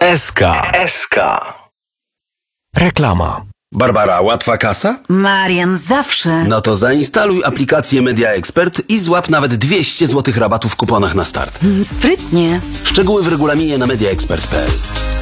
SK. Reklama. Barbara, łatwa kasa? Marian, zawsze. No to zainstaluj aplikację Media Expert i złap nawet 200 zł rabatu w kuponach na start. Sprytnie. Szczegóły w regulaminie na mediaexpert.pl.